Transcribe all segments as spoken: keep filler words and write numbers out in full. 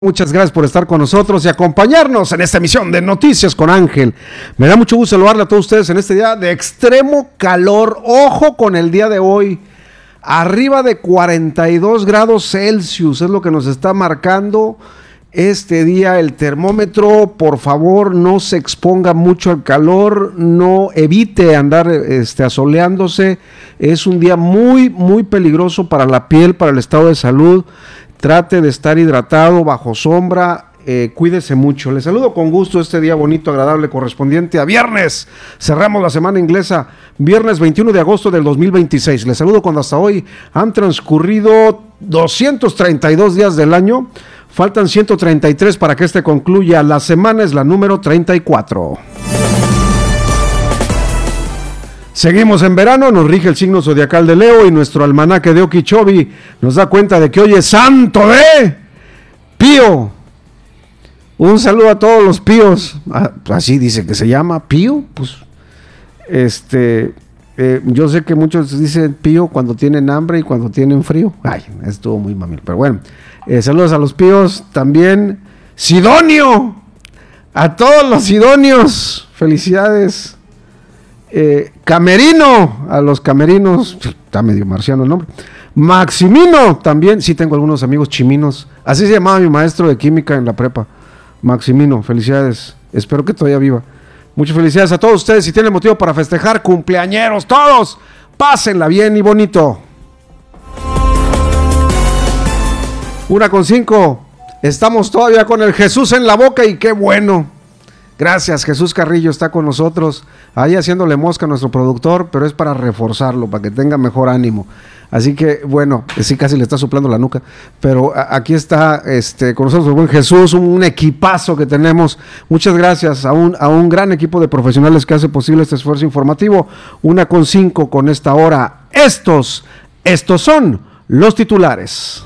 Muchas gracias por estar con nosotros y acompañarnos en esta emisión de Noticias con Ángel. Me da mucho gusto saludarle a todos ustedes en este día de extremo calor. Ojo con el día de hoy. Arriba de cuarenta y dos grados Celsius es lo que nos está marcando este día el termómetro. Por favor, no se exponga mucho al calor, no evite andar este, asoleándose. Es un día muy, muy peligroso para la piel, para el estado de salud. Trate de estar hidratado, bajo sombra, eh, cuídese mucho. Les saludo con gusto este día bonito, agradable, correspondiente a viernes. Cerramos la semana inglesa, viernes veintiuno de agosto del dos mil veintiséis. Les saludo cuando hasta hoy han transcurrido doscientos treinta y dos días del año. Faltan ciento treinta y tres para que este concluya. La semana es la número treinta y cuatro. Seguimos en verano, nos rige el signo zodiacal de Leo y nuestro almanaque de Okeechobee nos da cuenta de que hoy es santo de Pío. Un saludo a todos los píos, así dice que se llama, Pío, pues, este, eh, yo sé que muchos dicen Pío cuando tienen hambre y cuando tienen frío. Ay, estuvo muy mamil, pero bueno, eh, saludos a los píos, también Sidonio, a todos los sidonios, felicidades. Eh, Camerino, a los camerinos, está medio marciano el nombre. Maximino, también, sí tengo algunos amigos chiminos, así se llamaba mi maestro de química en la prepa, Maximino, felicidades, espero que todavía viva. Muchas felicidades a todos ustedes, si tienen motivo para festejar, cumpleañeros, todos, pásenla bien y bonito. Una con cinco, estamos todavía con el Jesús en la boca y qué bueno. Gracias, Jesús Carrillo está con nosotros, ahí haciéndole mosca a nuestro productor, pero es para reforzarlo, para que tenga mejor ánimo. Así que, bueno, sí, casi le está soplando la nuca, pero a, aquí está este, con nosotros el buen Jesús, un, un equipazo que tenemos. Muchas gracias a un, a un gran equipo de profesionales que hace posible este esfuerzo informativo. Una con cinco con esta hora. Estos, estos son los titulares.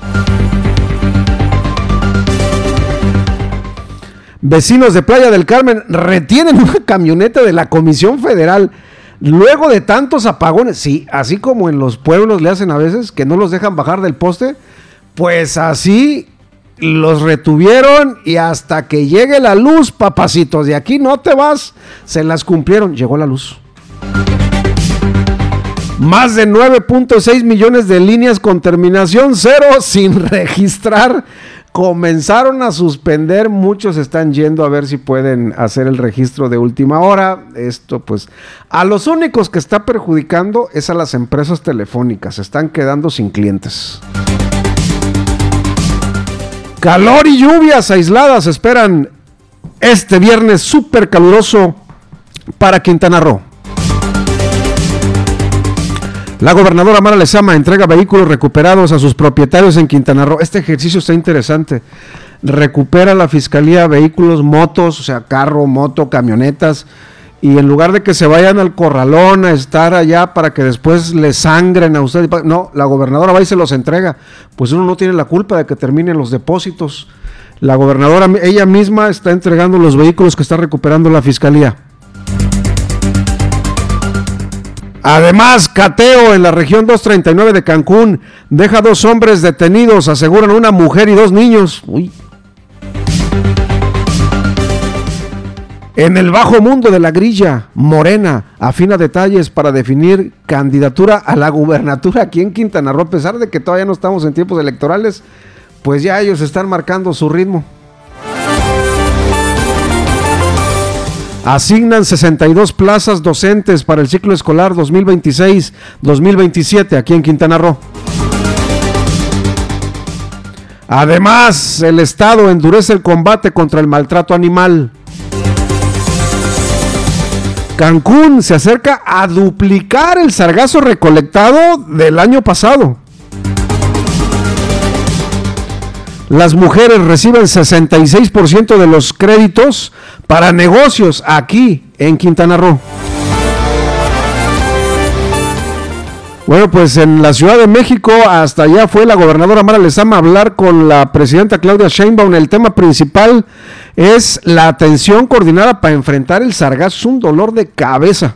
Vecinos de Playa del Carmen retienen una camioneta de la Comisión Federal luego de tantos apagones. Sí, así como en los pueblos le hacen a veces, que no los dejan bajar del poste, pues así los retuvieron y hasta que llegue la luz, papacitos, de aquí no te vas, se las cumplieron, llegó la luz. Más de nueve punto seis millones de líneas con terminación cero sin registrar. Comenzaron a suspender, muchos están yendo a ver si pueden hacer el registro de última hora. Esto pues, a los únicos que está perjudicando es a las empresas telefónicas, se están quedando sin clientes. Calor y lluvias aisladas esperan este viernes súper caluroso para Quintana Roo. La gobernadora Mara Lezama entrega vehículos recuperados a sus propietarios en Quintana Roo. Este ejercicio está interesante. Recupera la fiscalía vehículos, motos, o sea, carro, moto, camionetas, y en lugar de que se vayan al corralón a estar allá para que después les sangren a ustedes, no, la gobernadora va y se los entrega. Pues uno no tiene la culpa de que terminen los depósitos. La gobernadora, ella misma está entregando los vehículos que está recuperando la fiscalía. Además, cateo en la región doscientos treinta y nueve de Cancún deja dos hombres detenidos, aseguran una mujer y dos niños. Uy. En el bajo mundo de la grilla, Morena afina detalles para definir candidatura a la gubernatura aquí en Quintana Roo. A pesar de que todavía no estamos en tiempos electorales, pues ya ellos están marcando su ritmo. Asignan sesenta y dos plazas docentes para el ciclo escolar dos mil veintiséis dos mil veintisiete aquí en Quintana Roo. Además, el Estado endurece el combate contra el maltrato animal. Cancún se acerca a duplicar el sargazo recolectado del año pasado. Las mujeres reciben sesenta y seis por ciento de los créditos para negocios aquí en Quintana Roo. Bueno, pues en la Ciudad de México hasta allá fue la gobernadora Mara Lezama a hablar con la presidenta Claudia Sheinbaum. El tema principal es la atención coordinada para enfrentar el sargazo, es un dolor de cabeza.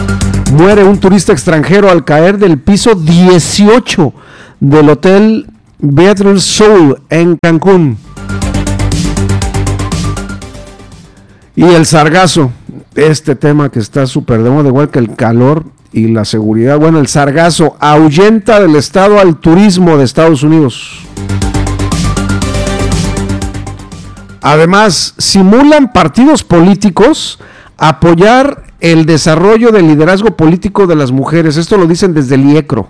Muere un turista extranjero al caer del piso dieciocho del hotel Beatrice Soul en Cancún. Y el sargazo, este tema que está súper de moda, igual que el calor y la seguridad. Bueno, el sargazo ahuyenta del estado al turismo de Estados Unidos. Además, simulan partidos políticos apoyar el desarrollo del liderazgo político de las mujeres. Esto lo dicen desde el IECRO.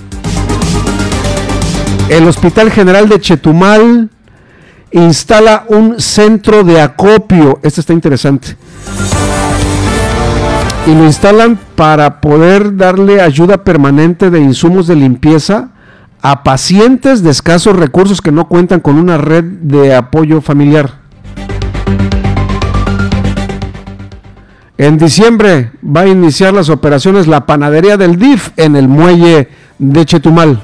El Hospital General de Chetumal instala un centro de acopio. Este está interesante. Y lo instalan para poder darle ayuda permanente de insumos de limpieza a pacientes de escasos recursos que no cuentan con una red de apoyo familiar. En diciembre va a iniciar las operaciones la panadería del D I F en el muelle de Chetumal.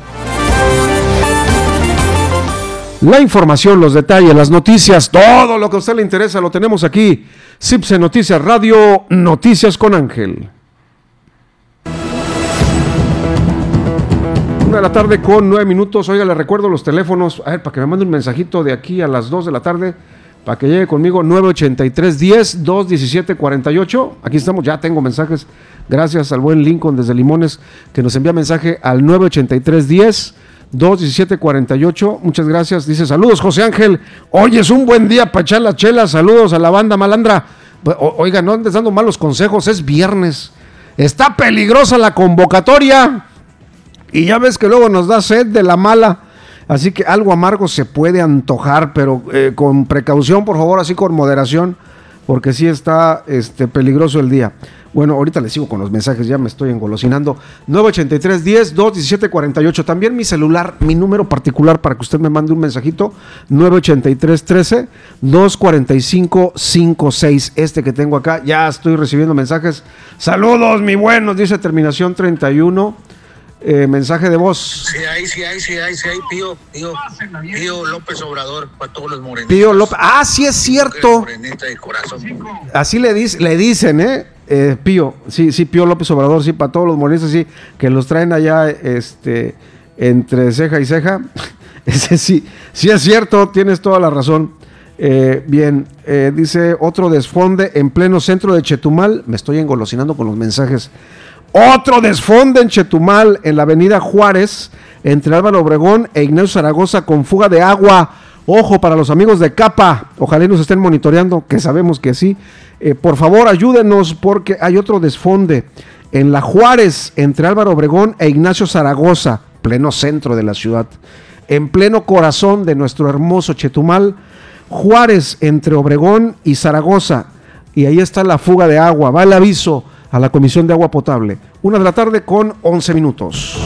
La información, los detalles, las noticias, todo lo que a usted le interesa lo tenemos aquí. CIPSE Noticias Radio, Noticias con Ángel. Una de la tarde con nueve minutos. Oiga, le recuerdo los teléfonos, a ver, para que me mande un mensajito de aquí a las dos de la tarde, para que llegue conmigo, nueve ochenta y tres, diez, dos diecisiete, cuarenta y ocho. Aquí estamos, ya tengo mensajes, gracias al buen Lincoln desde Limones, que nos envía mensaje al nueve ochenta y tres, diez, dos diecisiete, cuarenta y ocho. Muchas gracias. Dice, saludos José Ángel, hoy es un buen día para echar las chelas, saludos a la banda malandra. O, oiga, no andes dando malos consejos, es viernes, está peligrosa la convocatoria, y ya ves que luego nos da sed de la mala. Así que algo amargo se puede antojar, pero eh, con precaución, por favor, así con moderación, porque sí está este, peligroso el día. Bueno, ahorita les sigo con los mensajes, ya me estoy engolosinando. nueve ochenta y tres, diez, dos diecisiete, cuarenta y ocho. También mi celular, mi número particular para que usted me mande un mensajito, nueve ochenta y tres, trece, dos cuarenta y cinco, cincuenta y seis. Este que tengo acá, ya estoy recibiendo mensajes. Saludos, mi bueno, dice terminación treinta y uno. Eh, mensaje de voz. Sí hay, sí hay, sí hay, sí hay, Pío, Pío, Pío López Obrador, para todos los morenistas. Pío López, ah, sí es cierto. Morenista de corazón. Así le, dice, le dicen, ¿eh? eh Pío, sí, sí, Pío López Obrador, sí, para todos los morenistas, sí, que los traen allá, este, entre ceja y ceja. Ese sí, sí es cierto, tienes toda la razón. Eh, bien, eh, dice otro desfonde en pleno centro de Chetumal. Me estoy engolosinando con los mensajes. Otro desfonde en Chetumal, en la avenida Juárez, entre Álvaro Obregón e Ignacio Zaragoza, con fuga de agua. Ojo para los amigos de CAPA, ojalá nos estén monitoreando, que sabemos que sí. Eh, por favor, ayúdenos porque hay otro desfonde en la Juárez, entre Álvaro Obregón e Ignacio Zaragoza, pleno centro de la ciudad, en pleno corazón de nuestro hermoso Chetumal. Juárez, entre Obregón y Zaragoza, y ahí está la fuga de agua. Va el aviso a la Comisión de Agua Potable. Una de la tarde con once minutos.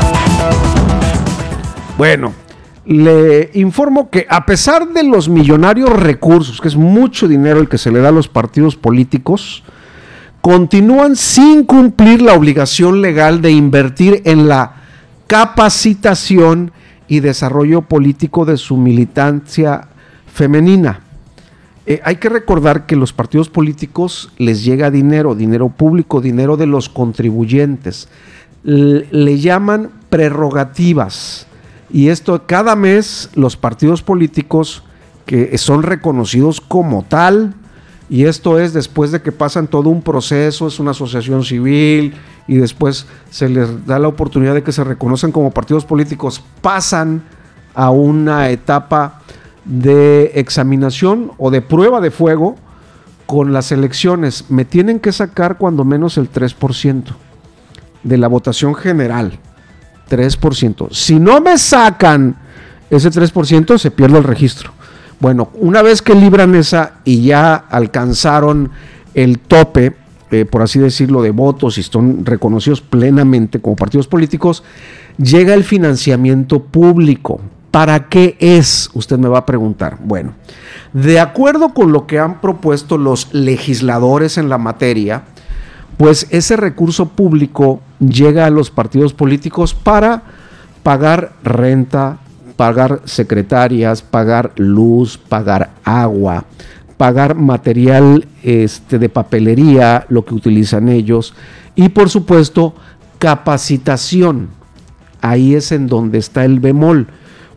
Bueno, le informo que a pesar de los millonarios recursos, que es mucho dinero el que se le da a los partidos políticos, continúan sin cumplir la obligación legal de invertir en la capacitación y desarrollo político de su militancia femenina. Eh, hay que recordar que los partidos políticos les llega dinero, dinero público, dinero de los contribuyentes. Le, le llaman prerrogativas. Y esto cada mes los partidos políticos que son reconocidos como tal, y esto es después de que pasan todo un proceso, es una asociación civil, y después se les da la oportunidad de que se reconozcan como partidos políticos, pasan a una etapa de examinación o de prueba de fuego con las elecciones. Me tienen que sacar cuando menos el tres por ciento de la votación general, tres por ciento. Si no me sacan ese tres por ciento, se pierde el registro. Bueno, una vez que libran esa y ya alcanzaron el tope, eh, por así decirlo, de votos y son reconocidos plenamente como partidos políticos, llega el financiamiento público. ¿Para qué es? Usted me va a preguntar. Bueno, de acuerdo con lo que han propuesto los legisladores en la materia, pues ese recurso público llega a los partidos políticos para pagar renta, pagar secretarias, pagar luz, pagar agua, pagar material este, de papelería, lo que utilizan ellos, y por supuesto capacitación. Ahí es en donde está el bemol,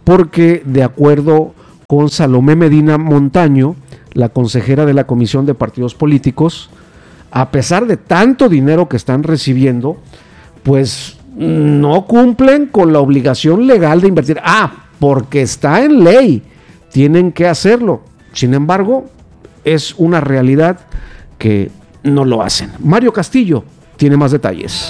porque de acuerdo con Salomé Medina Montaño, la consejera de la Comisión de Partidos Políticos, a pesar de tanto dinero que están recibiendo, pues no cumplen con la obligación legal de invertir. Ah, porque está en ley, tienen que hacerlo. Sin embargo, es una realidad que no lo hacen. Mario Castillo tiene más detalles.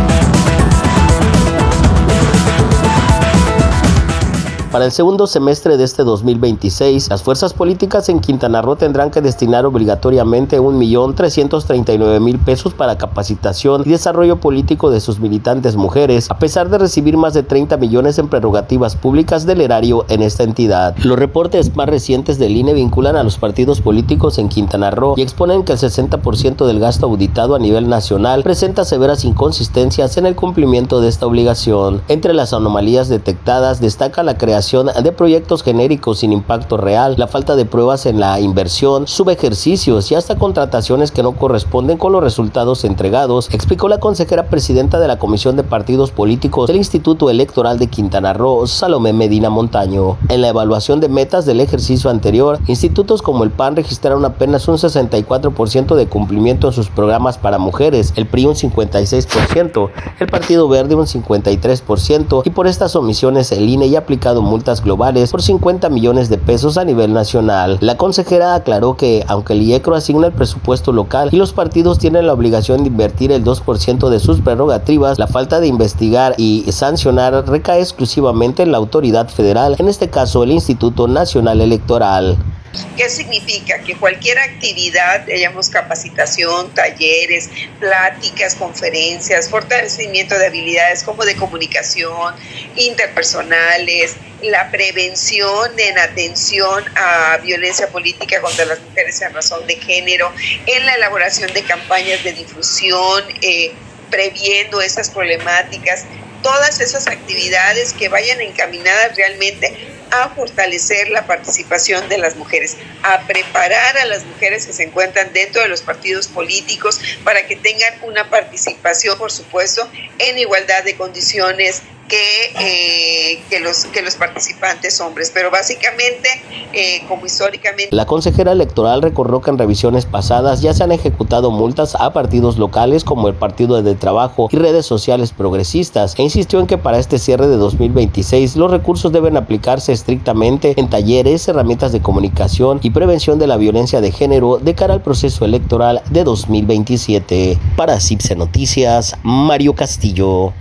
Para el segundo semestre de este dos mil veintiséis, las fuerzas políticas en Quintana Roo tendrán que destinar obligatoriamente un millón trescientos treinta y nueve mil pesos para capacitación y desarrollo político de sus militantes mujeres, a pesar de recibir más de treinta millones en prerrogativas públicas del erario en esta entidad. Los reportes más recientes del I N E vinculan a los partidos políticos en Quintana Roo y exponen que el sesenta por ciento del gasto auditado a nivel nacional presenta severas inconsistencias en el cumplimiento de esta obligación. Entre las anomalías detectadas destaca la creación de proyectos genéricos sin impacto real, la falta de pruebas en la inversión, subejercicios y hasta contrataciones que no corresponden con los resultados entregados, explicó la consejera presidenta de la Comisión de Partidos Políticos del Instituto Electoral de Quintana Roo, Salomé Medina Montaño. En la evaluación de metas del ejercicio anterior, institutos como el P A N registraron apenas un sesenta y cuatro por ciento de cumplimiento en sus programas para mujeres, el P R I un cincuenta y seis por ciento, el Partido Verde un cincuenta y tres por ciento, y por estas omisiones el I N E ya ha aplicado multas globales por cincuenta millones de pesos a nivel nacional. La consejera aclaró que, aunque el I E C R O asigna el presupuesto local y los partidos tienen la obligación de invertir el dos por ciento de sus prerrogativas, la falta de investigar y sancionar recae exclusivamente en la autoridad federal, en este caso el Instituto Nacional Electoral. ¿Qué significa? Que cualquier actividad, digamos capacitación, talleres, pláticas, conferencias, fortalecimiento de habilidades como de comunicación, interpersonales, la prevención en atención a violencia política contra las mujeres en razón de género, en la elaboración de campañas de difusión, eh, previendo esas problemáticas, todas esas actividades que vayan encaminadas realmente a fortalecer la participación de las mujeres, a preparar a las mujeres que se encuentran dentro de los partidos políticos para que tengan una participación, por supuesto, en igualdad de condiciones que, eh, que, los, que los participantes hombres. Pero básicamente, eh, como históricamente... La consejera electoral recordó que en revisiones pasadas ya se han ejecutado multas a partidos locales como el Partido de Trabajo y redes sociales progresistas, e insistió en que para este cierre de dos mil veintiséis los recursos deben aplicarse estrictamente en talleres, herramientas de comunicación y prevención de la violencia de género de cara al proceso electoral de dos mil veintisiete. Para Cipse Noticias, Mario Castillo.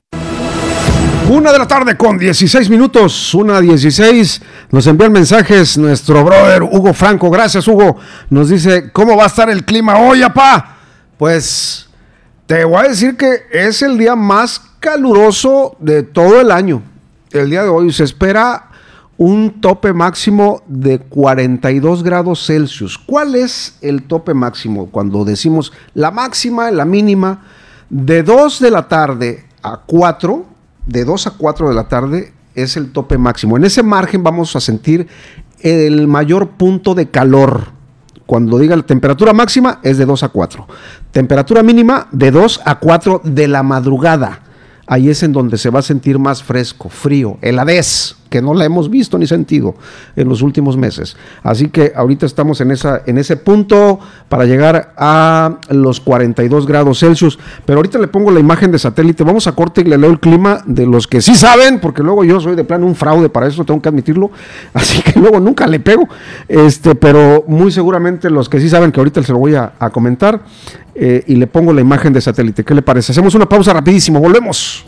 Una de la tarde con dieciséis minutos, una dieciséis, nos envían mensajes nuestro brother Hugo Franco. Gracias, Hugo. Nos dice, ¿cómo va a estar el clima hoy, apá? Pues te voy a decir que es el día más caluroso de todo el año. El día de hoy se espera un tope máximo de cuarenta y dos grados Celsius. ¿Cuál es el tope máximo? Cuando decimos la máxima, la mínima, de dos de la tarde a cuatro, de dos a cuatro de la tarde es el tope máximo. En ese margen vamos a sentir el mayor punto de calor. Cuando diga la temperatura máxima es de dos a cuatro. Temperatura mínima de dos a cuatro de la madrugada. Ahí es en donde se va a sentir más fresco, frío, heladez, que no la hemos visto ni sentido en los últimos meses. Así que ahorita estamos en, esa, en ese punto para llegar a los cuarenta y dos grados Celsius. Pero ahorita le pongo la imagen de satélite. Vamos a corte y le leo el clima de los que sí saben, porque luego yo soy de plano un fraude para eso, tengo que admitirlo. Así que luego nunca le pego. Este, pero muy seguramente los que sí saben, que ahorita se lo voy a, a comentar. Eh, y le pongo la imagen de satélite. ¿Qué le parece? Hacemos una pausa rapidísimo, volvemos.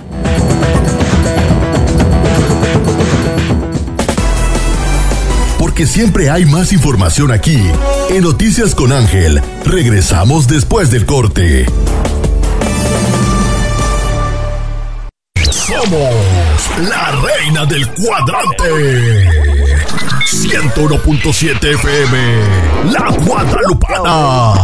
Porque siempre hay más información aquí. En Noticias con Ángel, regresamos después del corte. Somos la reina del cuadrante. ciento uno punto siete F M, La Guadalupana.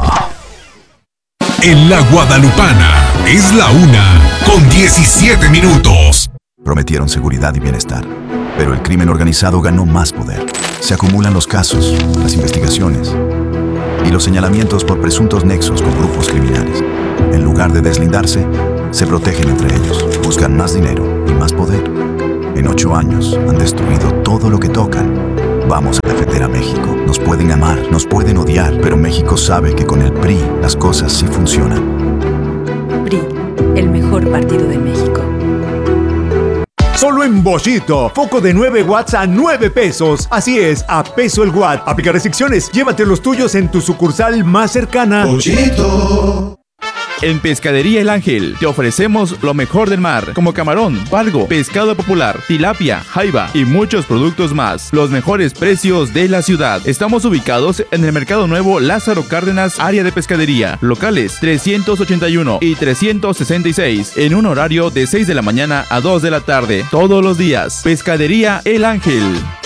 En La Guadalupana es la una con diecisiete minutos. Prometieron seguridad y bienestar, pero el crimen organizado ganó más poder. Se acumulan los casos, las investigaciones y los señalamientos por presuntos nexos con grupos criminales. En lugar de deslindarse, se protegen entre ellos, buscan más dinero y más poder. En ocho años han destruido todo lo que tocan. Vamos a defender a México. Nos pueden amar, nos pueden odiar, pero México sabe que con el P R I las cosas sí funcionan. P R I, el mejor partido de México. Solo en Bollito, foco de nueve watts a nueve pesos. Así es, a peso el watt. Aplica restricciones. Llévate los tuyos en tu sucursal más cercana. Bollito. En Pescadería El Ángel te ofrecemos lo mejor del mar, como camarón, pargo, pescado popular, tilapia, jaiba y muchos productos más. Los mejores precios de la ciudad. Estamos ubicados en el Mercado Nuevo Lázaro Cárdenas, área de pescadería. Locales trescientos ochenta y uno y trescientos sesenta y seis, en un horario de seis de la mañana a dos de la tarde, todos los días. Pescadería El Ángel.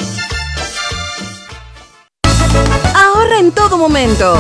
Ahorra en todo momento.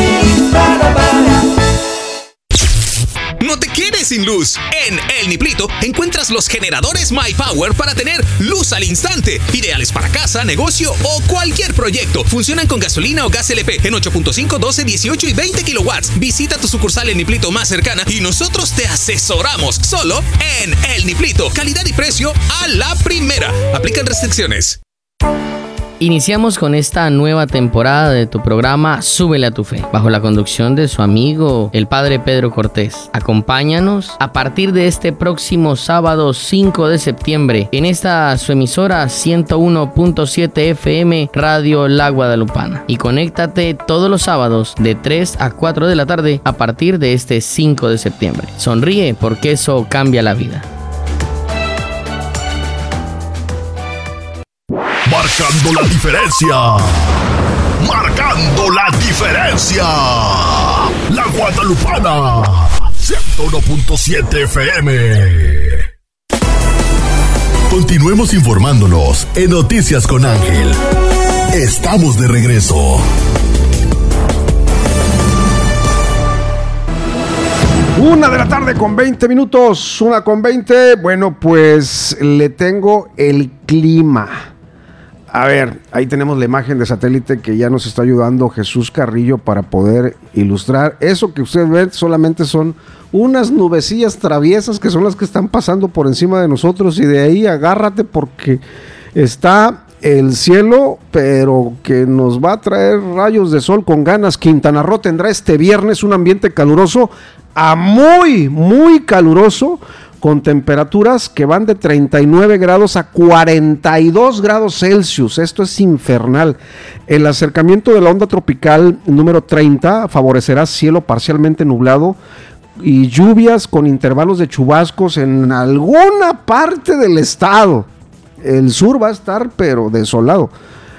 No te quedes sin luz. En El Niplito encuentras los generadores My Power para tener luz al instante. Ideales para casa, negocio o cualquier proyecto. Funcionan con gasolina o gas L P en ocho punto cinco, doce, dieciocho y veinte kilowatts. Visita tu sucursal El Niplito más cercana y nosotros te asesoramos. Solo en El Niplito. Calidad y precio a la primera. Aplican restricciones. Iniciamos con esta nueva temporada de tu programa Súbele a tu Fe, bajo la conducción de su amigo, el Padre Pedro Cortés. Acompáñanos a partir de este próximo sábado cinco de septiembre en esta su emisora ciento uno punto siete F M Radio La Guadalupana. Y conéctate todos los sábados de tres a cuatro de la tarde a partir de este cinco de septiembre. Sonríe porque eso cambia la vida. Marcando la diferencia. Marcando la diferencia. La Guadalupana. ciento uno punto siete F M. Continuemos informándonos en Noticias con Ángel. Estamos de regreso. Una de la tarde con veinte minutos. Una con veinte. Bueno, pues le tengo el clima. A ver, ahí tenemos la imagen de satélite que ya nos está ayudando Jesús Carrillo para poder ilustrar. Eso que usted ve solamente son unas nubecillas traviesas que son las que están pasando por encima de nosotros, y de ahí agárrate porque está el cielo, pero que nos va a traer rayos de sol con ganas. Quintana Roo tendrá este viernes un ambiente caluroso a muy, muy caluroso, con temperaturas que van de treinta y nueve grados a cuarenta y dos grados Celsius. Esto es infernal. El acercamiento de la onda tropical número treinta favorecerá cielo parcialmente nublado y lluvias con intervalos de chubascos en alguna parte del estado. El sur va a estar pero desolado.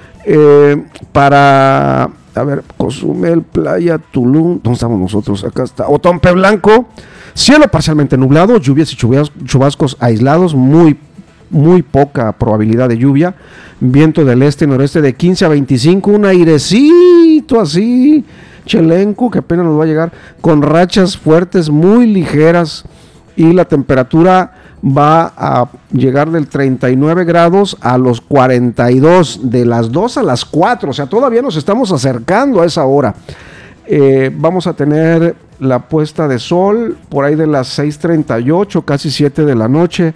Eh, para, a ver, Cozumel, Playa, Tulum, ¿dónde estamos nosotros? Acá está, Otompe Blanco. Cielo parcialmente nublado, lluvias y chubascos aislados, muy, muy poca probabilidad de lluvia. Viento del este y noreste de quince a veinticinco, un airecito así, chelenco, que apenas nos va a llegar, con rachas fuertes muy ligeras, y la temperatura va a llegar del treinta y nueve grados a los cuarenta y dos, de las dos a las cuatro, o sea, todavía nos estamos acercando a esa hora. Eh, vamos a tener la puesta de sol por ahí de las seis treinta y ocho, casi siete de la noche.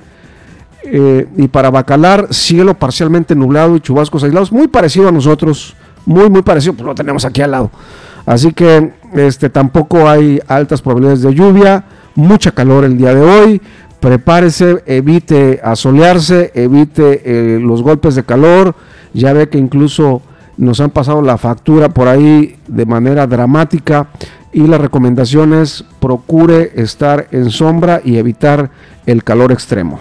Eh, y para Bacalar, cielo parcialmente nublado y chubascos aislados, muy parecido a nosotros, muy, muy parecido, pues lo tenemos aquí al lado. Así que este, tampoco hay altas probabilidades de lluvia, mucha calor el día de hoy. Prepárese, evite asolearse, evite eh, los golpes de calor. Ya ve que incluso nos han pasado la factura por ahí de manera dramática, y la recomendación es procure estar en sombra y evitar el calor extremo.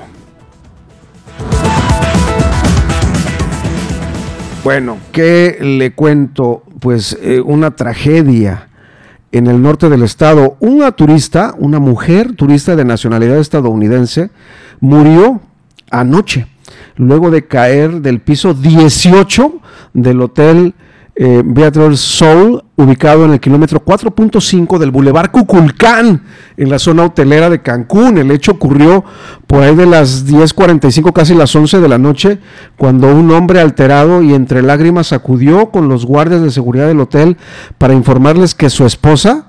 Bueno, ¿qué le cuento? Pues eh, una tragedia en el norte del estado. Una turista, una mujer turista de nacionalidad estadounidense, murió anoche luego de caer del piso dieciocho del hotel eh, Beatrice Soul, ubicado en el kilómetro cuatro punto cinco del Boulevard Cuculcán, en la zona hotelera de Cancún. El hecho ocurrió por ahí de las diez cuarenta y cinco, casi las once de la noche, cuando un hombre alterado y entre lágrimas acudió con los guardias de seguridad del hotel para informarles que su esposa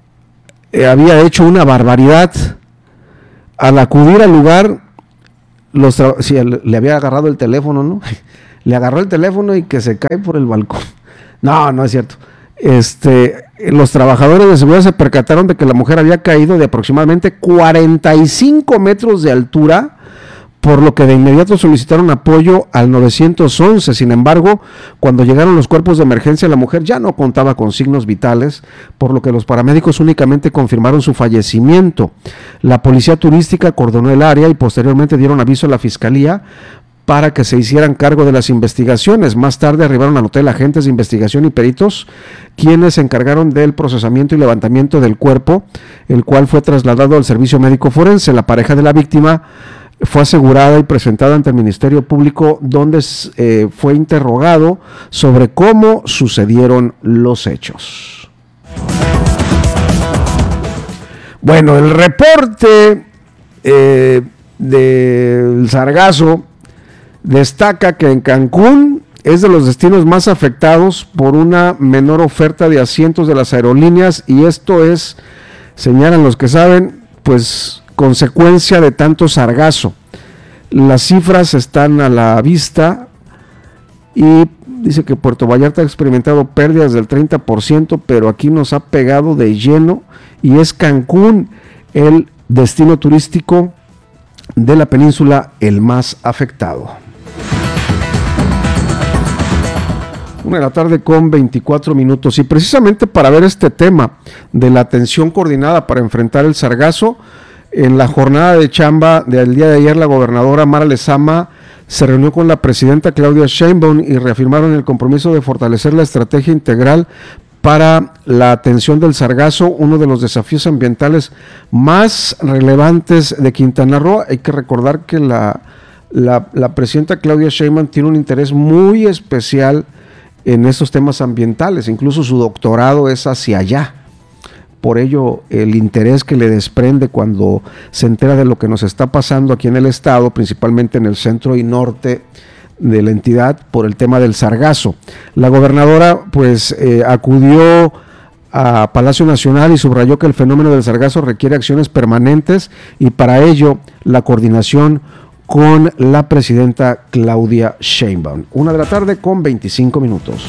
eh, había hecho una barbaridad. Al acudir al lugar, los tra- sí, le había agarrado el teléfono, ¿no? Le agarró el teléfono y que se cae por el balcón. No, no es cierto. Este, los trabajadores de seguridad se percataron de que la mujer había caído de aproximadamente cuarenta y cinco metros de altura, por lo que de inmediato solicitaron apoyo al nueve once. Sin embargo, cuando llegaron los cuerpos de emergencia, la mujer ya no contaba con signos vitales, por lo que los paramédicos únicamente confirmaron su fallecimiento. La policía turística acordonó el área y posteriormente dieron aviso a la fiscalía para que se hicieran cargo de las investigaciones. Más tarde arribaron al hotel agentes de investigación y peritos, quienes se encargaron del procesamiento y levantamiento del cuerpo, el cual fue trasladado al servicio médico forense. La pareja de la víctima fue asegurada y presentada ante el Ministerio Público, donde eh, fue interrogado sobre cómo sucedieron los hechos. Bueno, el reporte eh, del sargazo destaca que en Cancún es de los destinos más afectados por una menor oferta de asientos de las aerolíneas, y esto es, señalan los que saben, pues consecuencia de tanto sargazo. Las cifras están a la vista y dice que Puerto Vallarta ha experimentado pérdidas del treinta por ciento, pero aquí nos ha pegado de lleno y es Cancún el destino turístico de la península el más afectado. Una de la tarde con veinticuatro minutos, y precisamente para ver este tema de la atención coordinada para enfrentar el sargazo, en la jornada de chamba del día de ayer, la gobernadora Mara Lezama se reunió con la presidenta Claudia Sheinbaum y reafirmaron el compromiso de fortalecer la estrategia integral para la atención del sargazo, uno de los desafíos ambientales más relevantes de Quintana Roo. Hay que recordar que la, la, la presidenta Claudia Sheinbaum tiene un interés muy especial en estos temas ambientales, incluso su doctorado es hacia allá. Por ello, el interés que le desprende cuando se entera de lo que nos está pasando aquí en el estado, principalmente en el centro y norte de la entidad, por el tema del sargazo. La gobernadora pues eh, acudió a Palacio Nacional y subrayó que el fenómeno del sargazo requiere acciones permanentes y para ello la coordinación con la presidenta Claudia Sheinbaum. Una de la tarde con veinticinco minutos.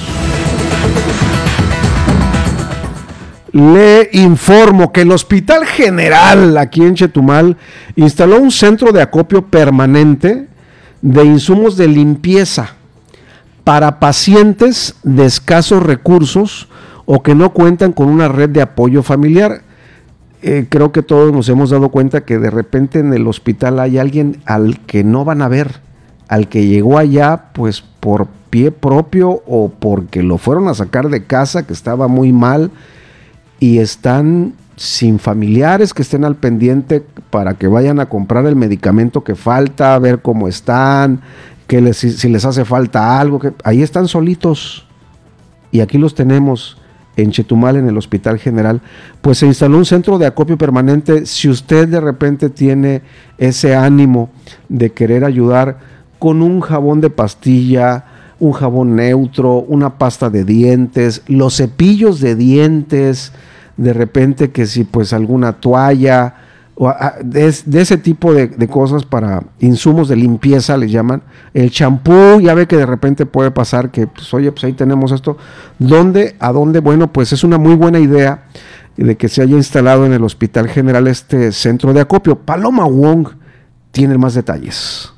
Le informo que el Hospital General aquí en Chetumal instaló un centro de acopio permanente de insumos de limpieza para pacientes de escasos recursos o que no cuentan con una red de apoyo familiar. Eh, creo que todos nos hemos dado cuenta que de repente en el hospital hay alguien al que no van a ver, al que llegó allá pues por pie propio o porque lo fueron a sacar de casa, que estaba muy mal, y están sin familiares que estén al pendiente para que vayan a comprar el medicamento que falta, a ver cómo están, que les, si les hace falta algo, que ahí están solitos. Y aquí los tenemos en Chetumal, en el Hospital General. Pues se instaló un centro de acopio permanente. Si usted de repente tiene ese ánimo de querer ayudar con un jabón de pastilla, un jabón neutro, una pasta de dientes, los cepillos de dientes, de repente que si pues alguna toalla, o a, de, de ese tipo de, de cosas para insumos de limpieza le llaman, el champú, ya ve que de repente puede pasar que pues oye, pues ahí tenemos esto, ¿dónde? ¿A dónde? Bueno, pues es una muy buena idea de que se haya instalado en el Hospital General este centro de acopio. Paloma Wong tiene más detalles.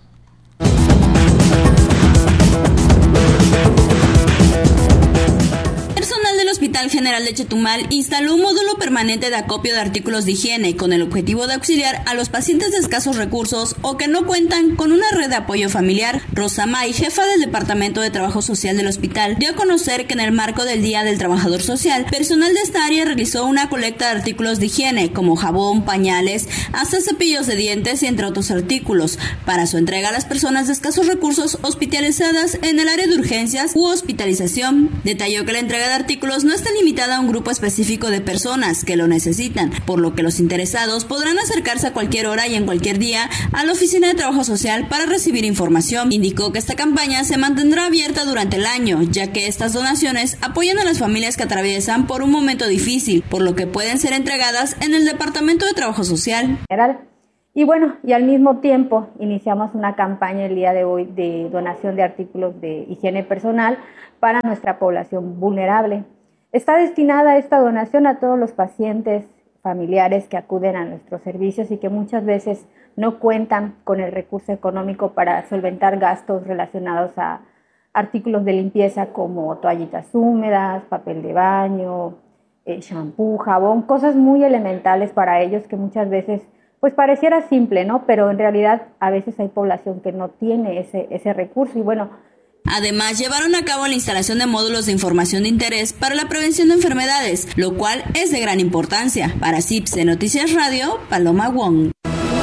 Hospital General de Chetumal instaló un módulo permanente de acopio de artículos de higiene con el objetivo de auxiliar a los pacientes de escasos recursos o que no cuentan con una red de apoyo familiar. Rosa May, jefa del Departamento de Trabajo Social del hospital, dio a conocer que en el marco del Día del Trabajador Social, personal de esta área realizó una colecta de artículos de higiene como jabón, pañales, hasta cepillos de dientes y entre otros artículos, para su entrega a las personas de escasos recursos hospitalizadas en el área de urgencias u hospitalización. Detalló que la entrega de artículos no está limitada a un grupo específico de personas que lo necesitan, por lo que los interesados podrán acercarse a cualquier hora y en cualquier día a la Oficina de Trabajo Social para recibir información. Indicó que esta campaña se mantendrá abierta durante el año, ya que estas donaciones apoyan a las familias que atraviesan por un momento difícil, por lo que pueden ser entregadas en el Departamento de Trabajo Social. Y bueno, y al mismo tiempo iniciamos una campaña el día de hoy de donación de artículos de higiene personal para nuestra población vulnerable. Está destinada esta donación a todos los pacientes familiares que acuden a nuestros servicios y que muchas veces no cuentan con el recurso económico para solventar gastos relacionados a artículos de limpieza como toallitas húmedas, papel de baño, eh, shampoo, jabón, cosas muy elementales para ellos que muchas veces pues pareciera simple, ¿no? Pero en realidad a veces hay población que no tiene ese, ese recurso y bueno. Además, llevaron a cabo la instalación de módulos de información de interés para la prevención de enfermedades, lo cual es de gran importancia. Para C I P S de Noticias Radio, Paloma Wong.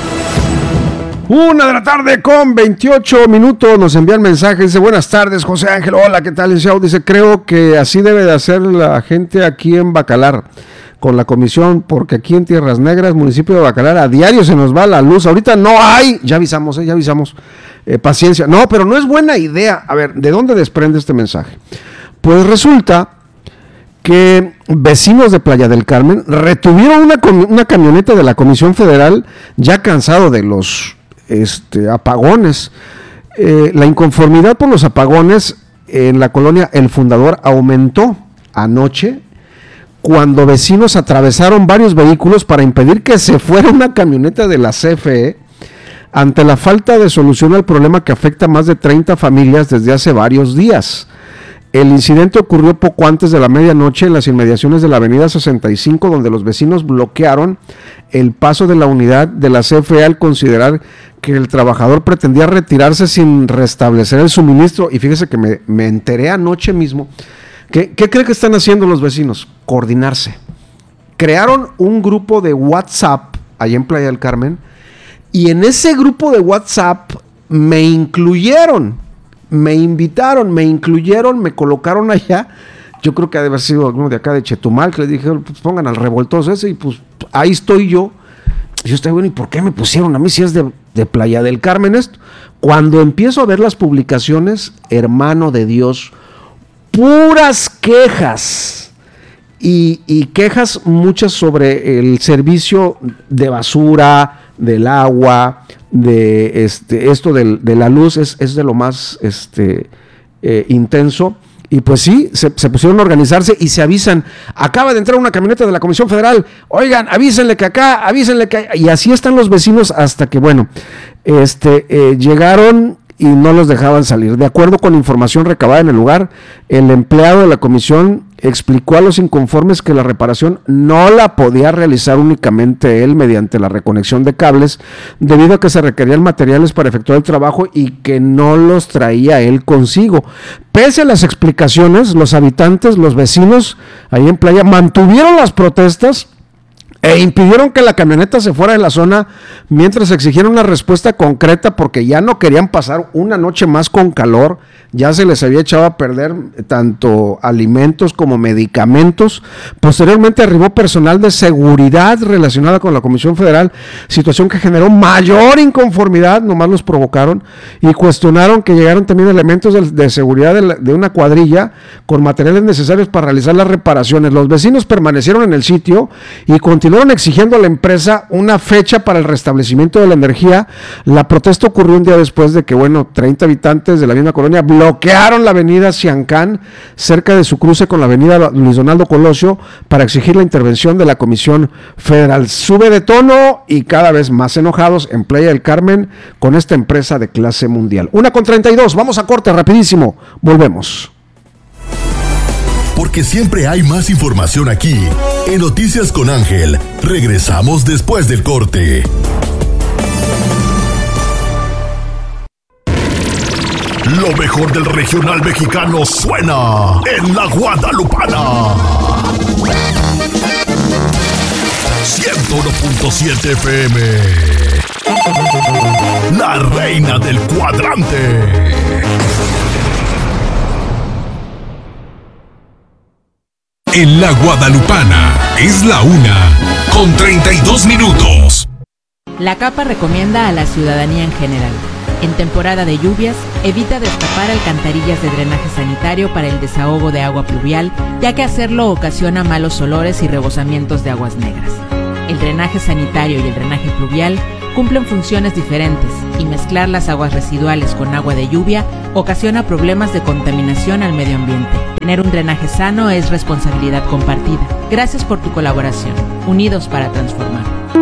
Una de la tarde con veintiocho minutos, nos envían mensajes, dice, buenas tardes, José Ángel, hola, ¿qué tal, licenciado? Dice, creo que así debe de hacer la gente aquí en Bacalar, con la comisión, porque aquí en Tierras Negras, municipio de Bacalar, a diario se nos va la luz, ahorita no hay, ya avisamos, eh, ya avisamos, eh, paciencia, no, pero no es buena idea. A ver, ¿de dónde desprende este mensaje? Pues resulta que vecinos de Playa del Carmen retuvieron una, una camioneta de la Comisión Federal, ya cansado de los este, apagones. Eh, la inconformidad por los apagones en la colonia El Fundador aumentó anoche, cuando vecinos atravesaron varios vehículos para impedir que se fuera una camioneta de la C F E, ante la falta de solución al problema que afecta a más de treinta familias desde hace varios días. El incidente ocurrió poco antes de la medianoche en las inmediaciones de la avenida sesenta y cinco, donde los vecinos bloquearon el paso de la unidad de la C F E al considerar que el trabajador pretendía retirarse sin restablecer el suministro. Y fíjese que me, me enteré anoche mismo. ¿Qué, ¿Qué cree que están haciendo los vecinos? Coordinarse. Crearon un grupo de WhatsApp allá en Playa del Carmen y en ese grupo de WhatsApp me incluyeron, me invitaron, me incluyeron, me colocaron allá. Yo creo que ha de haber sido alguno de acá de Chetumal que les dijeron, pues pongan al revoltoso ese y pues ahí estoy yo. Y yo estoy, bueno, ¿y por qué me pusieron a mí si es de, de Playa del Carmen esto? Cuando empiezo a ver las publicaciones, hermano de Dios, puras quejas y, y quejas muchas sobre el servicio de basura, del agua, de este esto de, de la luz, es, es de lo más este eh, intenso. Y pues sí, se, se pusieron a organizarse y se avisan, acaba de entrar una camioneta de la Comisión Federal, oigan, avísenle que acá, avísenle que, y así están los vecinos hasta que, bueno, este eh, llegaron y no los dejaban salir. De acuerdo con información recabada en el lugar, el empleado de la comisión explicó a los inconformes que la reparación no la podía realizar únicamente él mediante la reconexión de cables, debido a que se requerían materiales para efectuar el trabajo y que no los traía él consigo. Pese a las explicaciones, los habitantes, los vecinos ahí en Playa mantuvieron las protestas e impidieron que la camioneta se fuera de la zona mientras exigieron una respuesta concreta, porque ya no querían pasar una noche más con calor. Ya se les había echado a perder tanto alimentos como medicamentos. Posteriormente arribó personal de seguridad relacionada con la Comisión Federal, situación que generó mayor inconformidad, nomás los provocaron, y cuestionaron que llegaron también elementos de, de seguridad de, la, de una cuadrilla con materiales necesarios para realizar las reparaciones. Los vecinos permanecieron en el sitio y continuaron exigiendo a la empresa una fecha para el restablecimiento de la energía. La protesta ocurrió un día después de que, bueno, treinta habitantes de la misma colonia bloquearon la avenida Ciancán, cerca de su cruce con la avenida Luis Donaldo Colosio, para exigir la intervención de la Comisión Federal. Sube de tono y cada vez más enojados en Playa del Carmen con esta empresa de clase mundial. Una con treinta y dos, vamos a corte rapidísimo, volvemos. Porque siempre hay más información aquí, en Noticias con Ángel. Regresamos después del corte. Lo mejor del regional mexicano suena en la Guadalupana. ciento uno punto siete F M. La reina del cuadrante. En la Guadalupana es la una con treinta y dos minutos. La CAPA recomienda a la ciudadanía en general: en temporada de lluvias, evita destapar alcantarillas de drenaje sanitario para el desahogo de agua pluvial, ya que hacerlo ocasiona malos olores y rebosamientos de aguas negras. El drenaje sanitario y el drenaje pluvial cumplen funciones diferentes y mezclar las aguas residuales con agua de lluvia ocasiona problemas de contaminación al medio ambiente. Tener un drenaje sano es responsabilidad compartida. Gracias por tu colaboración. Unidos para transformar.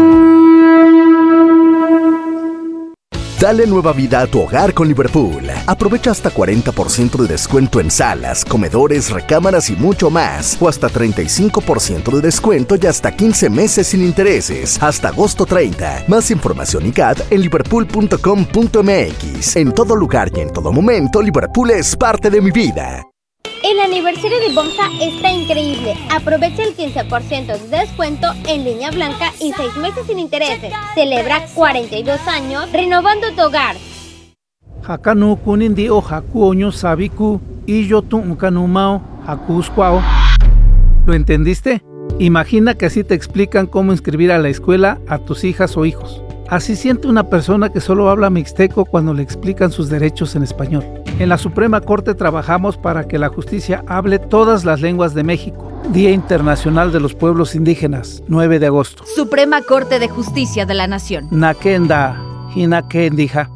Dale nueva vida a tu hogar con Liverpool. Aprovecha hasta cuarenta por ciento de descuento en salas, comedores, recámaras y mucho más. O hasta treinta y cinco por ciento de descuento y hasta quince meses sin intereses. Hasta agosto treinta. Más información y C A D en liverpool punto com punto m x. En todo lugar y en todo momento, Liverpool es parte de mi vida. El aniversario de Bomsa está increíble. Aprovecha el quince por ciento de descuento en línea blanca y seis meses sin intereses. Celebra cuarenta y dos años renovando tu hogar. Hakanu kunindi o hakuoño sabiku y yo tu unkanumao hakuskwao. ¿Lo entendiste? Imagina que así te explican cómo inscribir a la escuela a tus hijas o hijos. Así siente una persona que solo habla mixteco cuando le explican sus derechos en español. En la Suprema Corte trabajamos para que la justicia hable todas las lenguas de México. Día Internacional de los Pueblos Indígenas, nueve de agosto. Suprema Corte de Justicia de la Nación. Nakenda, Hinakendija.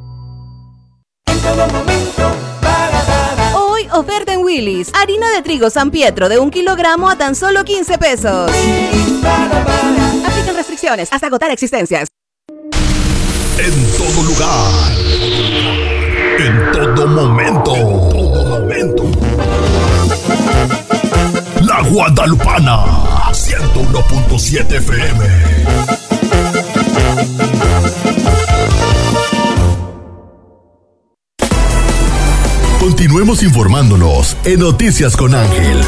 Hoy oferta en Willy's. Harina de trigo San Pietro de un kilogramo a tan solo quince pesos. Aplican restricciones hasta agotar existencias. En todo lugar. En todo momento. En todo momento. La Guadalupana. ciento uno punto siete F M. Continuemos informándonos en Noticias con Ángel.